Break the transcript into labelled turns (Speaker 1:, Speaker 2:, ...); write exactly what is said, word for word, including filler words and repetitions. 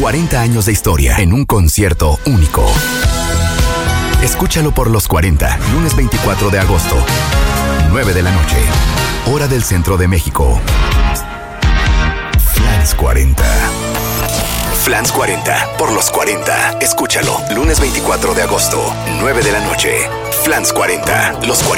Speaker 1: cuarenta años de historia en un concierto único. Escúchalo por Los cuarenta, lunes veinticuatro de agosto, nueve de la noche, hora del centro de México. Flans cuarenta. Flans cuarenta, por Los cuarenta. Escúchalo, lunes veinticuatro de agosto, nueve de la noche. Flans cuarenta, Los cuarenta.